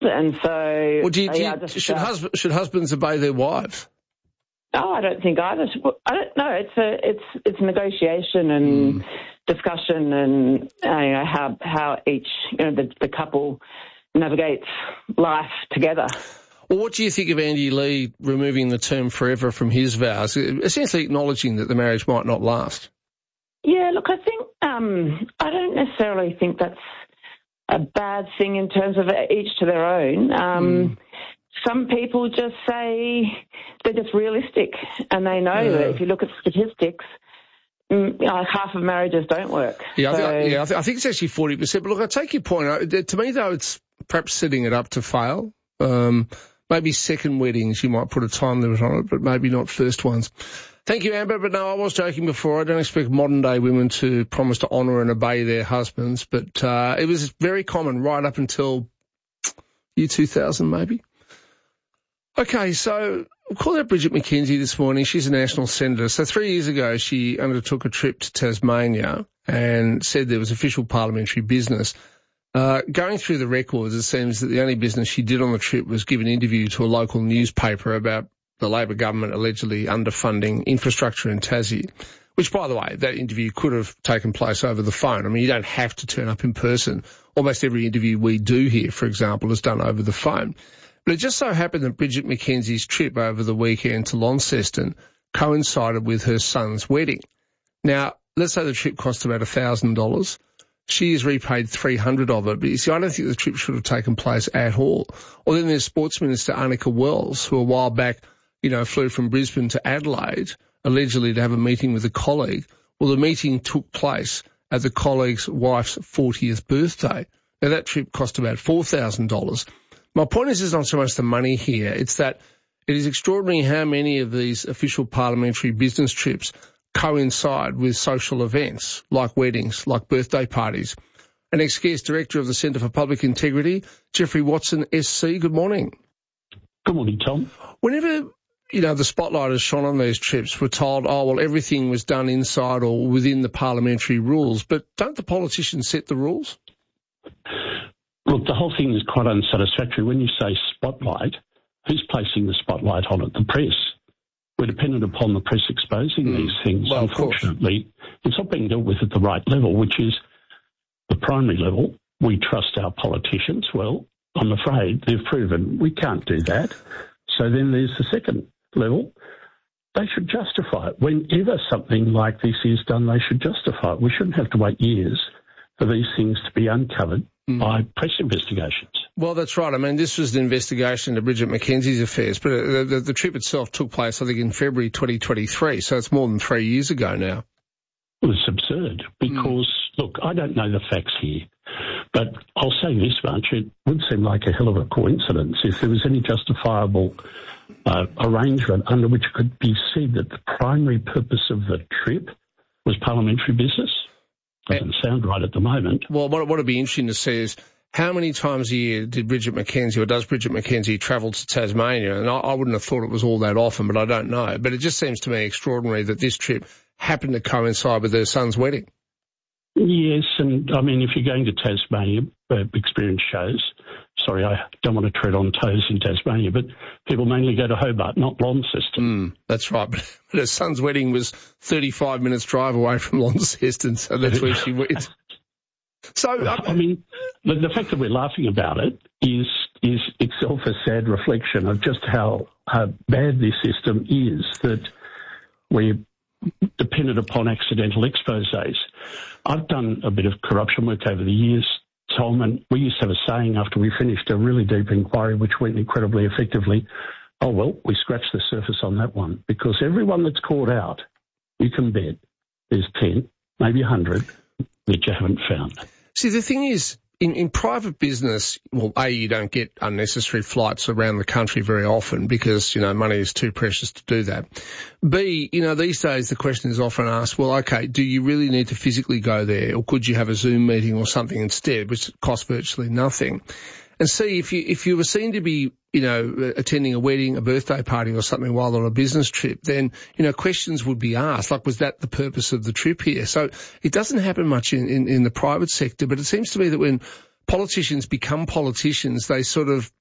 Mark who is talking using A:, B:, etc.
A: And so...
B: Well, should husbands obey their wives?
A: Oh, I don't think either. I don't know. It's negotiation and discussion, and how each the couple navigates life together.
B: Well, what do you think of Andy Lee removing the term forever from his vows, essentially acknowledging that the marriage might not last?
A: Yeah, look, I think I don't necessarily think that's a bad thing in terms of each to their own. Some people just say they're just realistic, and they know that if you look at statistics, half of marriages don't work.
B: I think it's actually 40%. But look, I take your point. To me, though, it's perhaps setting it up to fail. Maybe second weddings, you might put a time limit on it, but maybe not first ones. Thank you, Amber. But no, I was joking before. I don't expect modern-day women to promise to honour and obey their husbands, but it was very common right up until year 2000, maybe. Okay, so we'll call out Bridget McKenzie this morning. She's a national senator. So 3 years ago, she undertook a trip to Tasmania and said there was official parliamentary business. Going through the records, it seems that the only business she did on the trip was give an interview to a local newspaper about the Labor government allegedly underfunding infrastructure in Tassie, which, by the way, that interview could have taken place over the phone. I mean, you don't have to turn up in person. Almost every interview we do here, for example, is done over the phone. But it just so happened that Bridget McKenzie's trip over the weekend to Launceston coincided with her son's wedding. Now, let's say the trip cost about $1,000. She has repaid $300 of it. But you see, I don't think the trip should have taken place at all. Or then there's Sports Minister Annika Wells, who a while back, flew from Brisbane to Adelaide, allegedly to have a meeting with a colleague. Well, the meeting took place at the colleague's wife's 40th birthday. Now, that trip cost about $4,000. My point is not so much the money here. It's that it is extraordinary how many of these official parliamentary business trips coincide with social events like weddings, like birthday parties. An ex-guest director of the Centre for Public Integrity, Jeffrey Watson, SC, good morning.
C: Good morning, Tom.
B: Whenever, the spotlight is shone on these trips, we're told, everything was done inside or within the parliamentary rules. But don't the politicians set the rules?
C: Look, the whole thing is quite unsatisfactory. When you say spotlight, who's placing the spotlight on it? The press. We're dependent upon the press exposing these things.
B: Well,
C: unfortunately, it's not being dealt with at the right level, which is the primary level. We trust our politicians. Well, I'm afraid they've proven we can't do that. So then there's the second level. They should justify it. Whenever something like this is done, they should justify it. We shouldn't have to wait years for these things to be uncovered by press investigations.
B: Well, that's right. I mean, this was an investigation into Bridget McKenzie's affairs, but the trip itself took place, I think, in February 2023, so it's more than 3 years ago now.
C: Well, it's absurd because, look, I don't know the facts here, but I'll say this much. It would seem like a hell of a coincidence if there was any justifiable arrangement under which it could be said that the primary purpose of the trip was parliamentary business. Doesn't sound right at the moment.
B: Well, what would be interesting to see is how many times a year did Bridget McKenzie or does Bridget McKenzie travel to Tasmania? And I wouldn't have thought it was all that often, but I don't know. But it just seems to me extraordinary that this trip happened to coincide with her son's wedding.
C: Yes, and I mean, if you're going to Tasmania, experience shows, sorry, I don't want to tread on toes in Tasmania, but people mainly go to Hobart, not Launceston.
B: That's right, but her son's wedding was 35 minutes drive away from Launceston, so that's where she went. So,
C: I mean, the fact that we're laughing about it is itself a sad reflection of just how bad this system is, that we're dependent upon accidental exposés. I've done a bit of corruption work over the years, Tom, and we used to have a saying after we finished a really deep inquiry, which went incredibly effectively, we scratched the surface on that one, because everyone that's caught out, you can bet there's 10, maybe 100 that you haven't found.
B: See, the thing is, in private business, well, A, you don't get unnecessary flights around the country very often because, money is too precious to do that. B, these days the question is often asked, well, okay, do you really need to physically go there, or could you have a Zoom meeting or something instead, which costs virtually nothing? And C, if you were seen to be, attending a wedding, a birthday party or something while on a business trip, then, questions would be asked, like, was that the purpose of the trip here? So it doesn't happen much in the private sector, but it seems to me that when politicians become politicians, they sort of